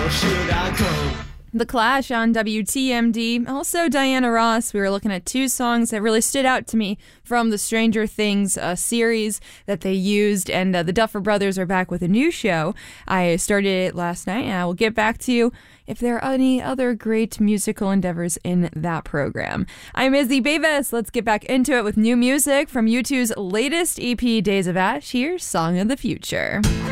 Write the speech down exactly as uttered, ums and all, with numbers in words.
The Clash on W T M D. Also Diana Ross. We were looking at two songs that really stood out to me from the Stranger Things uh, series that they used, and uh, the Duffer Brothers are back with a new show. I started it last night, and I will get back to you if there are any other great musical endeavors in that program. I'm Izzy Beavis. Let's get back into it with new music from U two's latest E P, Days of Ash. Here's Song of the Future.